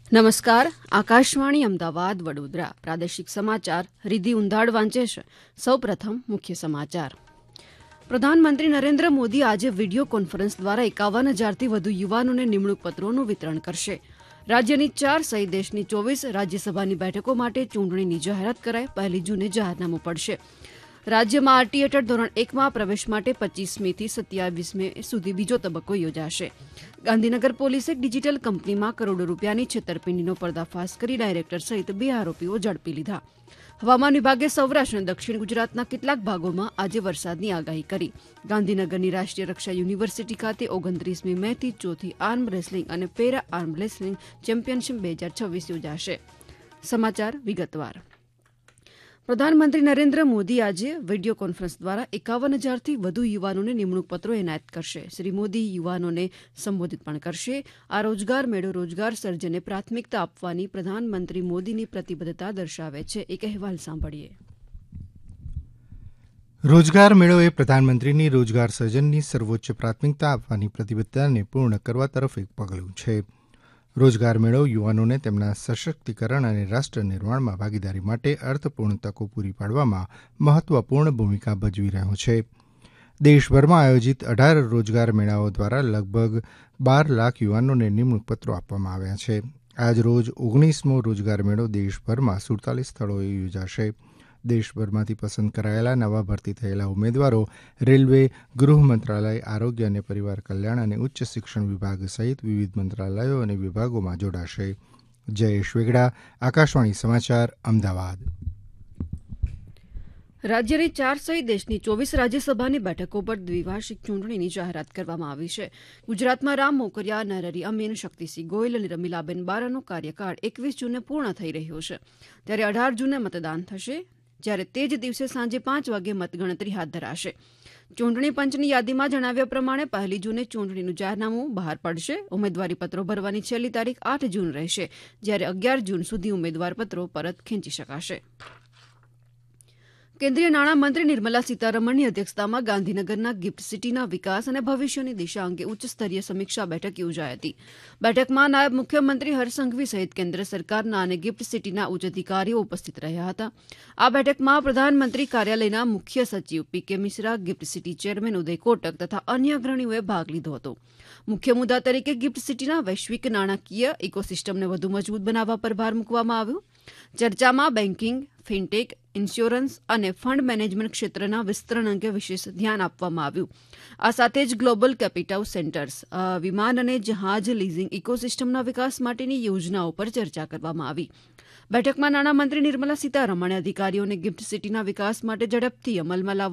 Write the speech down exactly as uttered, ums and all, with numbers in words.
નમસ્કાર. આકાશવાણી અમદાવાદ વડોદરા પ્રાદેશિક સમાચાર રિધિ ઉંધાડ વાંચે છે. સૌપ્રથમ મુખ્ય સમાચાર. પ્રધાનમંત્રી નરેન્દ્ર મોદી આજે વિડીયો કોન્ફરન્સ દ્વારા એકાવન હજારથી વધુ યુવાનોને નિમણૂક પત્રોનું વિતરણ કરશે. રાજ્યની ચાર સહિત દેશની ચોવીસ રાજ્યસભાની બેઠકો માટે ચૂંટણીની જાહેરાત કરાઈ. પહેલી જૂને જાહેરનામું પડશે. રાજ્યમાં આરટી હેઠળ ધોરણ એકમાં પ્રવેશ માટે પચીસ મેથી સત્યાવીસ મે સુધી બીજો તબક્કો યોજાશે. ગાંધીનગર પોલીસે ડિજીટલ કંપનીમાં કરોડો રૂપિયાની છેતરપિંડીનો પર્દાફાશ કરી ડાયરેક્ટર સહિત બે આરોપીઓ ઝડપી લીધા. હવામાન વિભાગે સૌરાષ્ટ્ર અને દક્ષિણ ગુજરાતના કેટલાક ભાગોમાં આજે વરસાદની આગાહી કરી. ગાંધીનગરની રાષ્ટ્રીય રક્ષા યુનિવર્સિટી ખાતે ઓગણત્રીસમી મેથી ચોથી આર્મ રેસલિંગ અને પેરા આર્મ રેસલિંગ ચેમ્પિયનશિપ બે હજાર છવ્વીસ યોજાશે. સમાચાર વિગતવાર. પ્રધાનમંત્રી નરેન્દ્ર મોદી આજે વિડીયો કોન્ફરન્સ દ્વારા એકાવન હજારથી વધુ યુવાનોને નિમણૂક પત્રો એનાયત કરશે. શ્રી મોદી યુવાનોને સંબોધિત પણ કરશે. આ રોજગાર મેળો રોજગાર સર્જનને પ્રાથમિકતા આપવાની પ્રધાનમંત્રી મોદીની પ્રતિબદ્ધતા દર્શાવે છે. એક અહેવાલ સાંભળીએ. રોજગાર મેળો એ પ્રધાનમંત્રીની રોજગાર સર્જનની સર્વોચ્ચ પ્રાથમિકતા આપવાની પ્રતિબદ્ધતાને પૂર્ણ કરવા તરફ એક પગલું છે. રોજગાર મેળો યુવાનોને તેમના સશક્તિકરણ અને રાષ્ટ્ર નિર્માણમાં ભાગીદારી માટે અર્થપૂર્ણ તકો પૂરી પાડવામાં મહત્વપૂર્ણ ભૂમિકા ભજવી રહ્યો છે. દેશભરમાં આયોજિત અઢાર રોજગાર મેળાઓ દ્વારા લગભગ બાર લાખ યુવાનોને નિમણૂક પત્રો આપવામાં આવ્યા છે. આજ રોજ ઓગણીસમો રોજગાર મેળો દેશભરમાં સુડતાલીસ સ્થળોએ યોજાશે. દેશભરમાંથી પસંદ કરાયેલા નવા ભરતી થયેલા ઉમેદવારો રેલવે, ગૃહ મંત્રાલય, આરોગ્ય અને પરિવાર કલ્યાણ અને ઉચ્ચ શિક્ષણ વિભાગ સહિત વિવિધ મંત્રાલયો અને વિભાગોમાં જોડાશે. જયેશ વેગડા, આકાશવાણી સમાચાર, અમદાવાદ. રાજ્યની ચાર સહિત દેશની ચોવીસ રાજ્યસભાની બેઠકો પર દ્વિવાર્ષિક ચૂંટણીની જાહેરાત કરવામાં આવી છે. ગુજરાતમાં રામ મોકરિયા, નરહરી અમીન, શક્તિસિંહ ગોયલ અને રમીલાબેન બારાનો કાર્યકાળ એકવીસ જૂને પૂર્ણ થઈ રહ્યો છે. ત્યારે અઢાર જૂને મતદાન થશે, જ્યારે તે જ દિવસે સાંજે પાંચ વાગે મતગણતરી હાથ ધરાશે. ચૂંટણી પંચની યાદીમાં જણાવ્યા પ્રમાણે પહેલી જૂને ચૂંટણીનું જાહેરનામું બહાર પડશે. ઉમેદવારી પત્રો ભરવાની છેલ્લી તારીખ આઠ જૂન રહેશે, જ્યારે અગિયાર જૂન સુધી ઉમેદવાર પત્રો પરત ખેંચી શકાશે. કેન્દ્રીય નાણામંત્રી નિર્મલા સીતારમણની અધ્યક્ષતામાં ગાંધીનગરના ગિફ્ટ સિટીના વિકાસ અને ભવિષ્યની દિશા અંગે ઉચ્ચસ્તરીય સમીક્ષા બેઠક યોજાઈ હતી. બેઠકમાં નાયબ મુખ્યમંત્રી હર્ષ સંઘવી સહિત કેન્દ્ર સરકારના અને ગિફ્ટ સિટીના ઉચ્ચ અધિકારીઓ ઉપસ્થિત રહ્યા હતા. આ બેઠકમાં પ્રધાનમંત્રી કાર્યાલયના મુખ્ય સચિવ પી કે મિશ્રા, ગિફ્ટ સિટી ચેરમેન ઉદય કોટક તથા અન્ય અગ્રણીઓએ ભાગ લીધો હતો. મુખ્ય મુદ્દા તરીકે ગિફ્ટ સિટીના વૈશ્વિક નાણાકીય ઇકોસિસ્ટમને વધુ મજબૂત બનાવવા પર ભાર મૂકવામાં આવ્યો. ચર્ચામાં બેન્કિંગ, ફિનટેક, ઇન્સ્યોરન્સ અને ફંડ મેનેજમેન્ટ ક્ષેત્રના વિસ્તરણ અંગે વિશેષ ધ્યાન આપવામાં આવ્યું. આ સાથે જ ગ્લોબલ કેપિટલ સેન્ટર્સ, વિમાન અને જહાજ લીઝિંગ ઇકોસિસ્ટમના વિકાસ માટેની યોજનાઓ પર ચર્ચા કરવામાં આવી. બેઠકમાં નાણામંત્રી નિર્મલા સીતારમણે અધિકારીઓને ગિફ્ટ સિટીના વિકાસ માટે ઝડપથી અમલમાં લાવવા